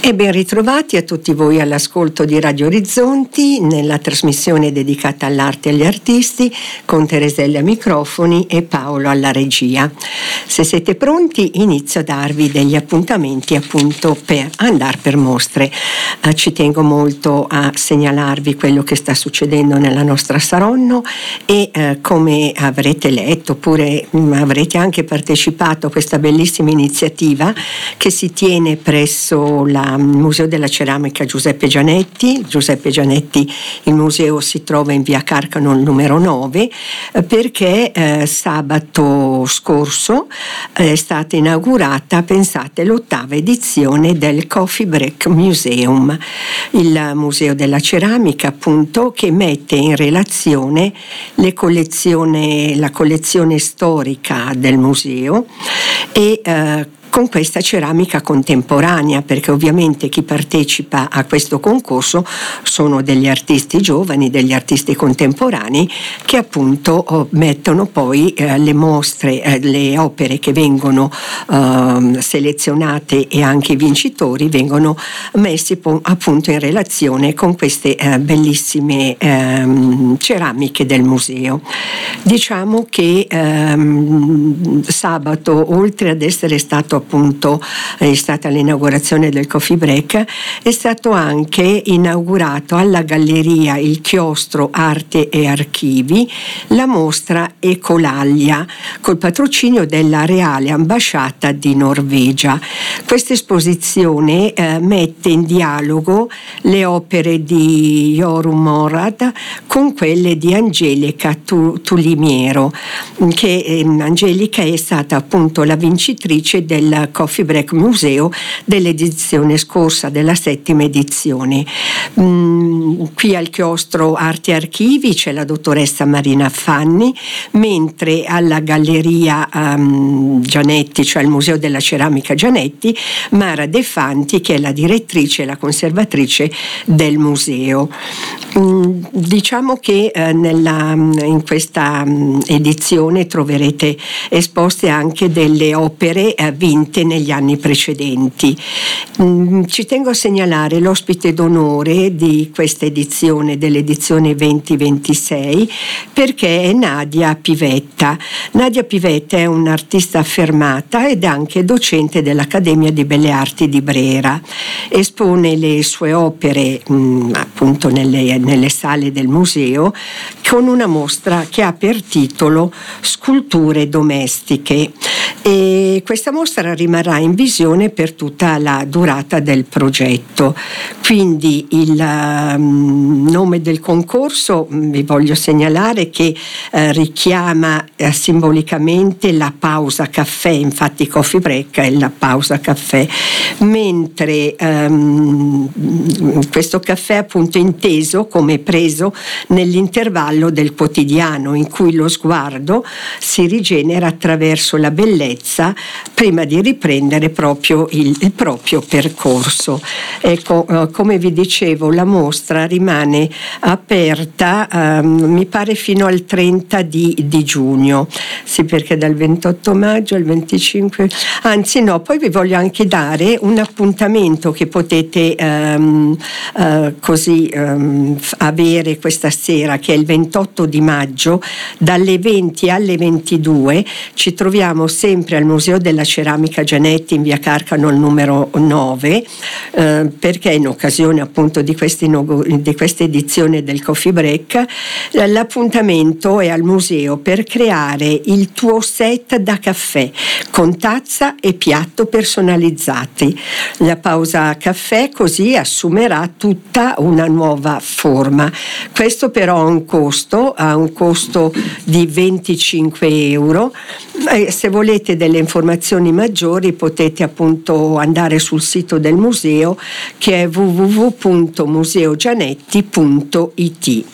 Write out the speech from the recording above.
E ben ritrovati a tutti voi all'ascolto di Radio Orizzonti nella trasmissione dedicata all'arte e agli artisti con Teresella ai microfoni e Paolo alla regia. Se siete pronti inizio a darvi degli appuntamenti appunto per andare per mostre. Ci tengo molto a segnalarvi quello che sta succedendo nella nostra Saronno e come avrete letto oppure avrete anche partecipato a questa bellissima iniziativa che si tiene presso il Museo della Ceramica Giuseppe Gianetti. Giuseppe Gianetti, il museo si trova in via Carcano numero 9 perché sabato scorso è stata inaugurata, pensate, l'8ª edizione del Coffee Break Museum, il museo della ceramica appunto che mette in relazione la collezione storica del museo e con questa ceramica contemporanea, perché ovviamente chi partecipa a questo concorso sono degli artisti giovani, degli artisti contemporanei che appunto mettono poi le mostre, le opere che vengono selezionate e anche i vincitori vengono messi appunto in relazione con queste bellissime ceramiche del museo. Diciamo che sabato, oltre ad essere stato appunto è stata l'inaugurazione del Coffee Break, è stato anche inaugurato alla Galleria Il Chiostro Arte e Archivi la mostra Ecolaglia col patrocinio della Reale Ambasciata di Norvegia. Questa esposizione mette in dialogo le opere di Jorunn Morad con quelle di Angelica Tulimiero, che Angelica è stata appunto la vincitrice del Coffee Break Museo dell'edizione scorsa, della 7ª edizione. Qui al Chiostro Arte e Archivi c'è la dottoressa Marina Fanni, mentre alla Galleria Gianetti, cioè al Museo della Ceramica Gianetti, Mara De Fanti, che è la direttrice e la conservatrice del museo. Diciamo che in questa edizione troverete esposte anche delle opere vinte negli anni precedenti. Ci tengo a segnalare l'ospite d'onore di questa edizione, dell'edizione 2026, perché è Nadia Pivetta. Nadia Pivetta è un'artista affermata ed anche docente dell'Accademia di Belle Arti di Brera. Espone le sue opere appunto nelle sale del museo con una mostra che ha per titolo Sculture domestiche, e questa mostra rimarrà in visione per tutta la durata del progetto. Quindi il nome del concorso vi voglio segnalare che richiama simbolicamente la pausa caffè, infatti Coffee Break è la pausa caffè, mentre questo caffè è appunto inteso come preso nell'intervallo del quotidiano in cui lo sguardo si rigenera attraverso la bellezza prima di riprendere proprio il proprio percorso. Ecco, come vi dicevo, la mostra rimane aperta mi pare fino al 30 di giugno, sì, perché dal 28 maggio al 25, anzi no, poi vi voglio anche dare un appuntamento che potete avere questa sera, che è il 28 di maggio dalle 20 alle 22. Ci troviamo sempre al Museo della Ceramica Gianetti in via Carcano al numero 9, perché in occasione appunto di questa edizione del Coffee Break l'appuntamento è al museo per creare il tuo set da caffè con tazza e piatto personalizzati. La pausa caffè così assumerà tutta una nuova forma. Questo però ha un costo di 25 euro. Se volete delle informazioni maggiori potete appunto andare sul sito del museo, che è www.museogianetti.it.